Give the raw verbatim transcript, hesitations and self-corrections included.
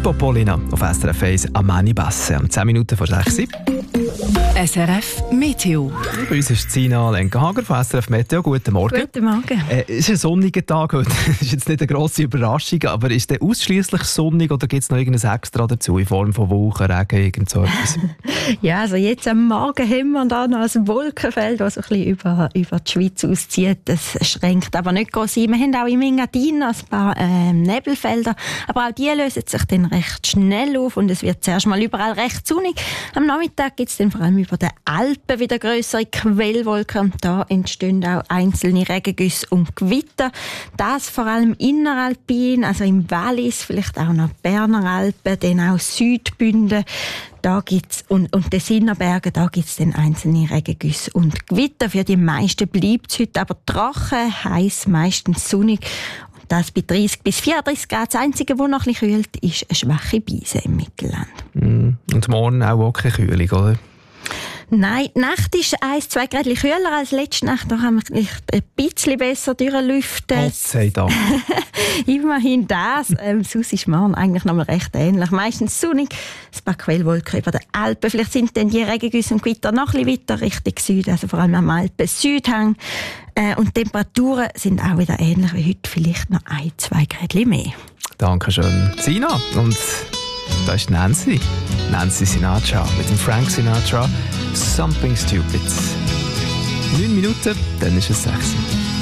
Topolina auf S R F eins Amani Basse. Um zehn Minuten vor sechs. S R F Meteo. Bei uns ist Sina Lenkenhager von S R F Meteo. Guten Morgen. Guten Morgen. Äh, es ist ein sonniger Tag heute. Das ist jetzt nicht eine grosse Überraschung, aber ist der ausschliesslich sonnig oder gibt es noch irgendein Extra dazu in Form von Wolken, Regen, irgend so etwas? Ja, also jetzt am Morgen haben wir da noch ein Wolkenfeld, das so ein bisschen über, über die Schweiz auszieht. Das schränkt aber nicht groß ein. Wir haben auch im Engadin ein paar äh, Nebelfelder, aber auch die lösen sich dann recht schnell auf und es wird zuerst mal überall recht sonnig. Am Nachmittag gibt es dann vor allem über den Alpen wieder grössere Quellwolken. Da entstehen auch einzelne Regengüsse und Gewitter. Das vor allem inneralpin, also im Wallis, vielleicht auch noch Berner Alpen, dann auch Südbünden. Da gibt's, und, und Tessiner Berge, da gibt es dann einzelne Regengüsse und Gewitter. Für die meisten bleibt es heute aber trocken, heiß, meistens sonnig. Und das bei dreißig bis vierunddreißig Grad. Das Einzige, was noch ein bisschen kühlt, ist eine schwache Brise im Mittelland. Mm. Und morgen auch, auch keine Kühlung, oder? Nein, die Nacht ist ein, zwei Grad kühler als letzte Nacht. Da kann man ein bisschen besser durchlüften. Gott sei Dank. Immerhin das. Ähm, sonst ist morgen eigentlich noch mal recht ähnlich. Meistens sonnig, ein paar Quellwolken über den Alpen. Vielleicht sind dann die Regengüsse und Gewitter noch ein bisschen weiter Richtung Süden, also vor allem am Alpen-Südhang. Äh, und die Temperaturen sind auch wieder ähnlich wie heute, vielleicht noch ein, zwei Grad mehr. Dankeschön, Sina. Und da ist Nancy. Nancy Sinatra mit dem Frank Sinatra. Something Stupid. Neun Minuten, dann ist es sechs.